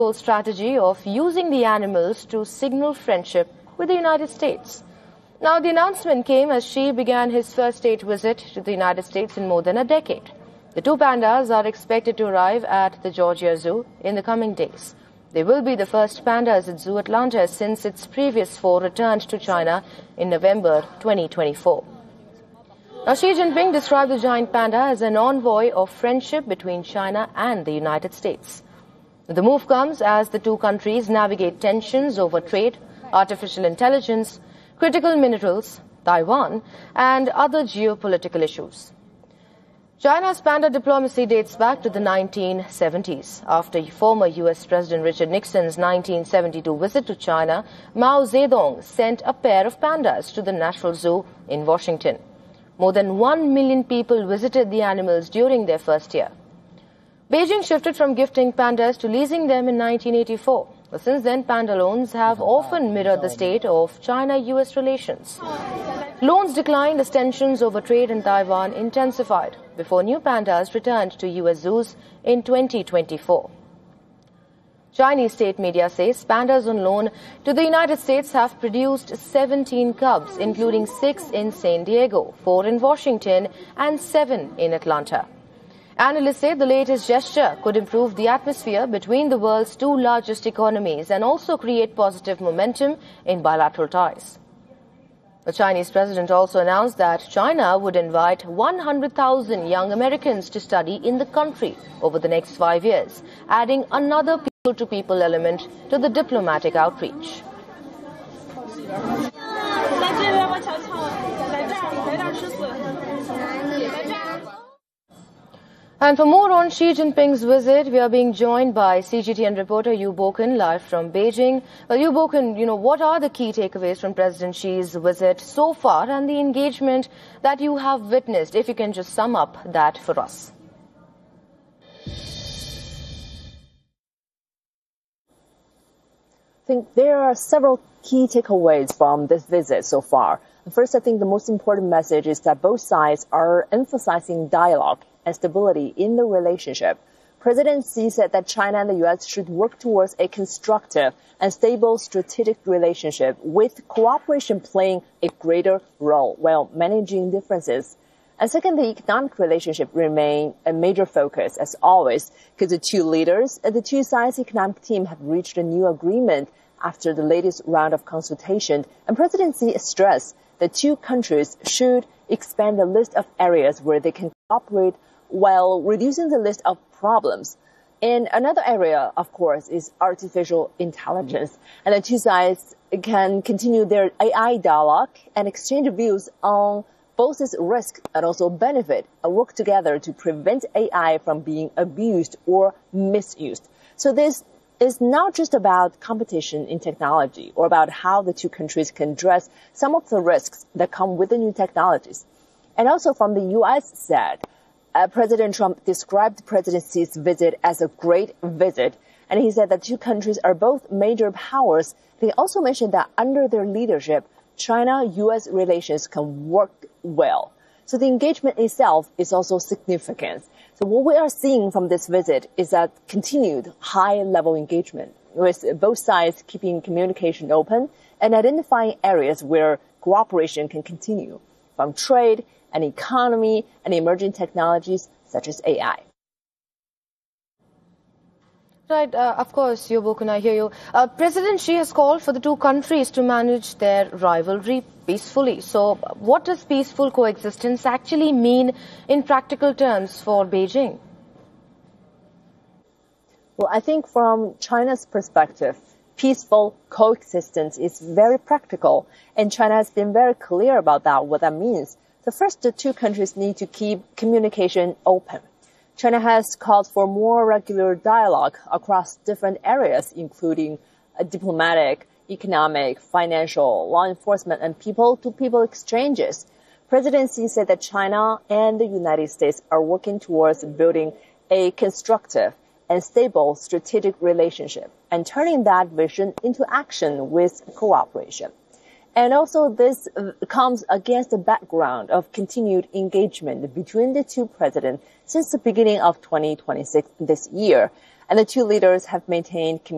strategy of using the animals to signal friendship with the United States. Now, the announcement came as Xi began his first state visit to the United States in more than a decade. The two pandas are expected to arrive at the Georgia Zoo in the coming days. They will be the first pandas at Zoo Atlanta since its previous four returned to China in November 2024. Now, Xi Jinping described the giant panda as an envoy of friendship between China and the United States. The move comes as the two countries navigate tensions over trade, artificial intelligence, critical minerals, Taiwan, and other geopolitical issues. China's panda diplomacy dates back to the 1970s. After former U.S. President Richard Nixon's 1972 visit to China, Mao Zedong sent a pair of pandas to the National Zoo in Washington. More than 1 million people visited the animals during their first year. Beijing shifted from gifting pandas to leasing them in 1984. Since then, panda loans have often mirrored the state of China-US relations. Loans declined as tensions over trade in Taiwan intensified before new pandas returned to US zoos in 2024. Chinese state media says pandas on loan to the United States have produced 17 cubs, including 6 in San Diego, 4 in Washington, and 7 in Atlanta. Analysts say the latest gesture could improve the atmosphere between the world's two largest economies and also create positive momentum in bilateral ties. The Chinese president also announced that China would invite 100,000 young Americans to study in the country over the next 5 years, adding another people-to-people element to the diplomatic outreach. And for more on Xi Jinping's visit, we are being joined by CGTN reporter Yu Boken live from Beijing. Yu Boken, what are the key takeaways from President Xi's visit so far and the engagement that you have witnessed? If you can just sum up that for us. I think there are several key takeaways from this visit so far. First, I think the most important message is that both sides are emphasizing dialogue and stability in the relationship. President Xi said that China and the U.S. should work towards a constructive and stable strategic relationship with cooperation playing a greater role while managing differences. And second, the economic relationship remain a major focus as always because the two leaders and the two sides' economic team have reached a new agreement after the latest round of consultation. And President Xi stressed that two countries should expand the list of areas where they can cooperate while reducing the list of problems. And another area, of course, is artificial intelligence. And the two sides can continue their AI dialogue and exchange views on both its risk and also benefit and work together to prevent AI from being abused or misused. So this is not just about competition in technology or about how the two countries can address some of the risks that come with the new technologies. And also from the U.S. side, President Trump described President Xi's visit as a great visit, and he said that two countries are both major powers. They also mentioned that under their leadership, China-U.S. relations can work well. So the engagement itself is also significant. So what we are seeing from this visit is that continued high-level engagement, with both sides keeping communication open and identifying areas where cooperation can continue, from trade and economy and emerging technologies such as AI. Right, of course, Yu Boken, I hear you. President Xi has called for the two countries to manage their rivalry peacefully. So what does peaceful coexistence actually mean in practical terms for Beijing? Well, I think from China's perspective, peaceful coexistence is very practical, and China has been very clear about that, what that means. So first, the two countries need to keep communication open. China has called for more regular dialogue across different areas, including diplomatic, economic, financial, law enforcement, and people-to-people exchanges. President Xi said that China and the United States are working towards building a constructive and stable strategic relationship and turning that vision into action with cooperation. And also this comes against the background of continued engagement between the two presidents since the beginning of 2026 this year. And the two leaders have maintained